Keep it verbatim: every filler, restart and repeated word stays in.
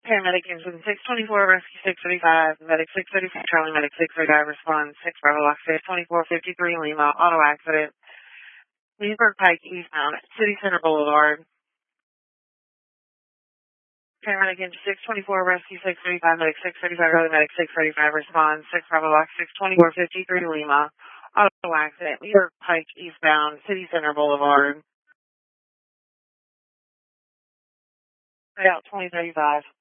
Paramedic engine six twenty-four, rescue six thirty-five, medic six thirty-five, Charlie medic six thirty-five, response six Bravo Lock six twenty-four fifty-three Lima, auto accident, Leesburg Pike eastbound, City Center Boulevard. Paramedic engine six twenty-four, rescue six thirty-five, medic six thirty-five, Charlie medic six thirty-five, response six Bravo Lock six twenty-four fifty-three Lima, auto accident, Leesburg Pike eastbound, City Center Boulevard. Out twenty thirty-five.